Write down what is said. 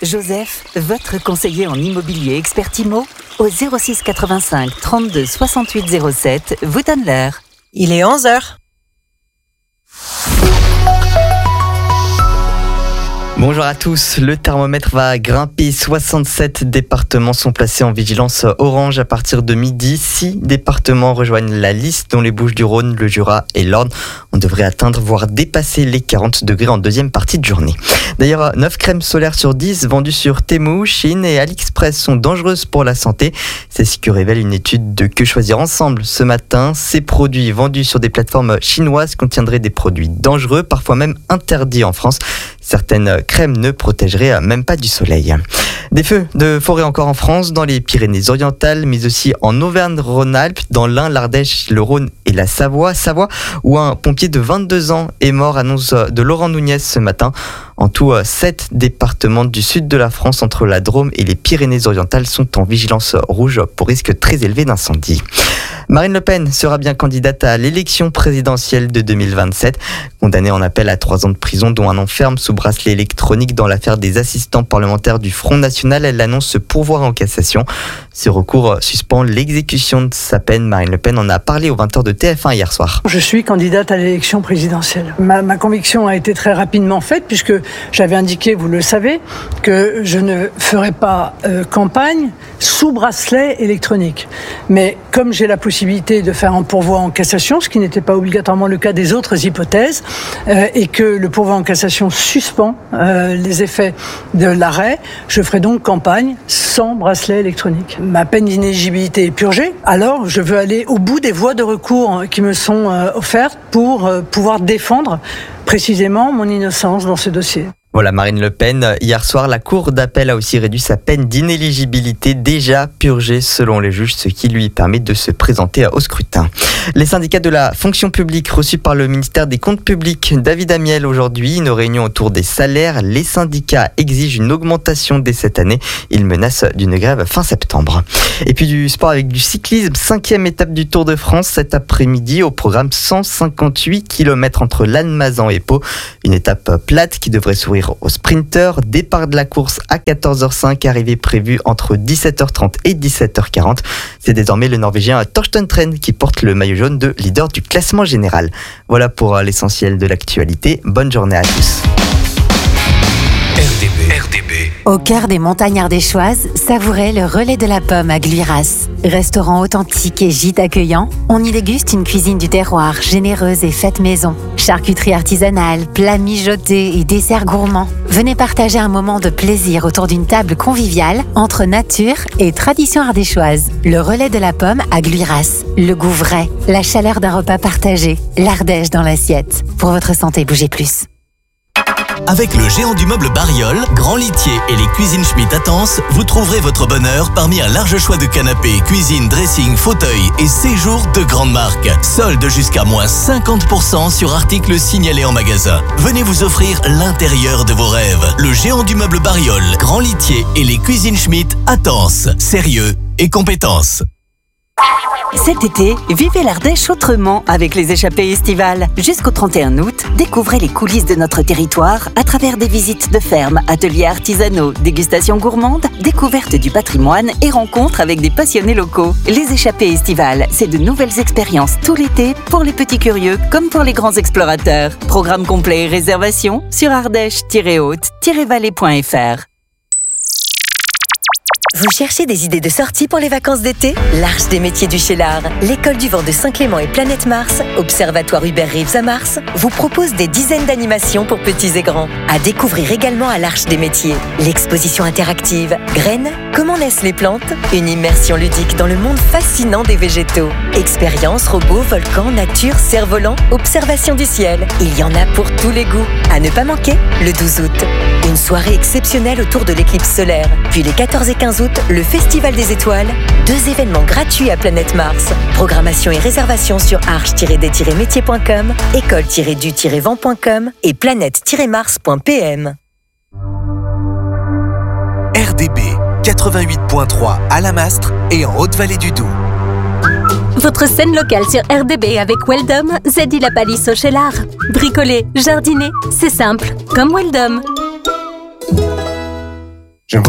Joseph, votre conseiller en immobilier expert IMO, au 06 85 32 68 07, vous donne l'heure. Il est 11h. Bonjour à tous, le thermomètre va grimper. 67 départements sont placés en vigilance orange à partir de midi. 6 départements rejoignent la liste, dont les Bouches-du-Rhône, le Jura et l'Orne. On devrait atteindre, voire dépasser les 40 degrés en deuxième partie de journée. D'ailleurs, 9 crèmes solaires sur 10 vendues sur Temu, Chine et AliExpress sont dangereuses pour la santé. C'est ce que révèle une étude de Que Choisir Ensemble ce matin. Ces produits vendus sur des plateformes chinoises contiendraient des produits dangereux, parfois même interdits en France. Certaines crèmes ne protégeraient même pas du soleil. Des feux de forêt encore en France, dans les Pyrénées-Orientales, mais aussi en Auvergne-Rhône-Alpes, dans l'Ain, l'Ardèche, le Rhône et la Savoie, où un pompier de 22 ans est mort, annonce de Laurent Nunez ce matin. En tout, 7 départements du sud de la France, entre la Drôme et les Pyrénées-Orientales, sont en vigilance rouge pour risque très élevé d'incendie. Marine Le Pen sera bien candidate à l'élection présidentielle de 2027. Condamnée en appel à 3 ans de prison, dont 1 an ferme sous bracelet électronique dans l'affaire des assistants parlementaires du Front National, elle annonce se pourvoir en cassation. Ce recours suspend l'exécution de sa peine. Marine Le Pen en a parlé aux 20h de TF1 hier soir. Je suis candidate à l'élection présidentielle. Ma conviction a été très rapidement faite, puisque j'avais indiqué, vous le savez, que je ne ferai pas campagne sous bracelet électronique. Mais comme j'ai la possibilité de faire un pourvoi en cassation, ce qui n'était pas obligatoirement le cas des autres hypothèses, et que le pourvoi en cassation suspend les effets de l'arrêt, je ferai donc campagne sans bracelet électronique. Ma peine d'inéligibilité est purgée, alors je veux aller au bout des voies de recours qui me sont offertes pour pouvoir défendre précisément mon innocence dans ce dossier. Voilà Marine Le Pen. Hier soir, la Cour d'appel a aussi réduit sa peine d'inéligibilité déjà purgée selon les juges, ce qui lui permet de se présenter au scrutin. Les syndicats de la fonction publique reçus par le ministère des Comptes publics, David Amiel aujourd'hui, une réunion autour des salaires. Les syndicats exigent une augmentation dès cette année. Ils menacent d'une grève fin septembre. Et puis du sport avec du cyclisme, 5e étape du Tour de France cet après-midi. Au programme 158 km entre Lannemezan et Pau. Une étape plate qui devrait sourire aux sprinteurs. Départ de la course à 14h05, arrivée prévue entre 17h30 et 17h40. C'est désormais le Norvégien Torsten Tren qui porte le maillot jaune de leader du classement général. Voilà pour l'essentiel de l'actualité. Bonne journée à tous. RDB. Au cœur des montagnes ardéchoises, savourez le Relais de la Pomme à Gluiras. Restaurant authentique et gîte accueillant, on y déguste une cuisine du terroir généreuse et faite maison. Charcuterie artisanale, plats mijotés et desserts gourmands. Venez partager un moment de plaisir autour d'une table conviviale entre nature et tradition ardéchoise. Le Relais de la Pomme à Gluiras. Le goût vrai, la chaleur d'un repas partagé, l'Ardèche dans l'assiette. Pour votre santé, bougez plus. Avec le géant du meuble Bariol, Grand Litier et les cuisines Schmitt à Tence, vous trouverez votre bonheur parmi un large choix de canapés, cuisine, dressing, fauteuils et séjours de grandes marques. Solde jusqu'à moins 50% sur articles signalés en magasin. Venez vous offrir l'intérieur de vos rêves. Le géant du meuble Bariol, Grand Litier et les cuisines Schmitt à Tence. Sérieux et compétence. Cet été, vivez l'Ardèche autrement avec les échappées estivales. Jusqu'au 31 août, découvrez les coulisses de notre territoire à travers des visites de fermes, ateliers artisanaux, dégustations gourmandes, découvertes du patrimoine et rencontres avec des passionnés locaux. Les échappées estivales, c'est de nouvelles expériences tout l'été pour les petits curieux comme pour les grands explorateurs. Programme complet et réservation sur ardèche-haute-vallée.fr. Vous cherchez des idées de sortie pour les vacances d'été? L'Arche des métiers du Cheylard, l'école du vent de Saint-Clément et Planète Mars, Observatoire Hubert Reeves à Mars, vous propose des dizaines d'animations pour petits et grands. À découvrir également à l'Arche des métiers. L'exposition interactive Graines, comment naissent les plantes? Une immersion ludique dans le monde fascinant des végétaux. Expériences, robots, volcans, nature, cerfs-volants, observation du ciel. Il y en a pour tous les goûts. À ne pas manquer, le 12 août. Une soirée exceptionnelle autour de l'éclipse solaire. Puis les 14 et 15 août, le Festival des Étoiles. 2 événements gratuits à Planète Mars. Programmation et réservation sur arche-des-métiers.com, école-du-vent.com et planète-mars.pm. RDB 88.3 à la Mastre et en Haute-Vallée du Doubs. Votre scène locale sur RDB avec Weldom, Zeddy la Palisse au Cheylard. Bricoler, jardiner, c'est simple, comme Weldom.